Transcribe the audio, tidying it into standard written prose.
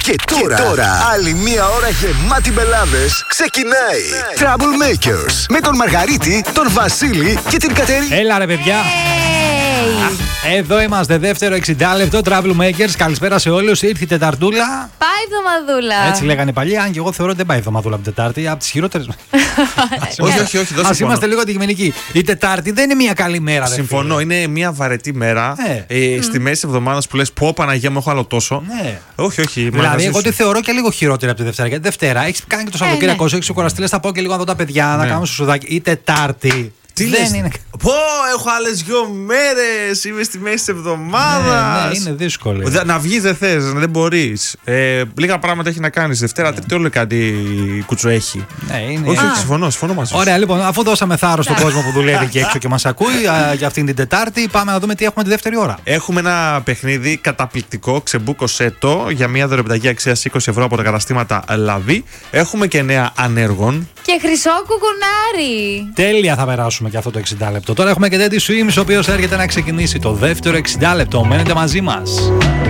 Και τώρα, άλλη μία ώρα γεμάτη μπελάδες ξεκινάει. Troublemakers με τον Μαργαρίτη, τον Βασίλη και την Κατερίνα. Έλα ρε παιδιά. Εδώ είμαστε, δεύτερο 60 λεπτό Troublemakers. Καλησπέρα σε όλους. Ήρθε η Τεταρτούλα. Πάει εβδομαδούλα. Έτσι λέγανε παλιά, αν και εγώ θεωρώ ότι δεν πάει εβδομαδούλα από την Τετάρτη. Από τις χειρότερες. Όχι, δεν Ας είμαστε λίγο αντικειμενικοί. Η Τετάρτη δεν είναι μια καλή μέρα. Συμφωνώ, είναι μια βαρετή μέρα. Στη μέση εβδομάδα που λες πω Παναγία μου, έχω άλλο τόσο. Ναι. Όχι. Δηλαδή, εγώ τη θεωρώ και λίγο χειρότερη από τη Δευτέρα. Γιατί Δευτέρα έχει κάνει και το Σαββατοκύριακο, έχει κουραστεί, λες θα πάω και λίγο να δω τα παιδιά, να κάνουμε σουσουδάκι. Ή Τετάρτη. Τι δεν λες? είναι. Πω, έχω άλλες 2 μέρες. Είμαι στη μέση της εβδομάδας. Ναι, είναι δύσκολο. Να βγεις δεν θες, δεν μπορείς. Λίγα πράγματα έχει να κάνεις. Δευτέρα, Τρίτη, όλο κάτι κουτσο έχει. Ναι, είναι. Όχι, συμφωνώ μαζί σου. Ωραία, λοιπόν, αφού δώσαμε θάρρος στον κόσμο που δουλεύει και έξω και μας ακούει για αυτήν την Τετάρτη, πάμε να δούμε τι έχουμε τη δεύτερη ώρα. Έχουμε ένα παιχνίδι καταπληκτικό, ξεμπούκωσέ το, για μια δωρεοπιταγή αξίας 20 ευρώ από τα καταστήματα Λαβή. Έχουμε και νέα ανέργων. Και χρυσό κουκουνάρι. Τέλεια, θα περάσουμε και αυτό το 60 λεπτό. Τώρα έχουμε και Teddy Swims, ο οποίος έρχεται να ξεκινήσει το δεύτερο 60 λεπτό. Μένετε μαζί μας.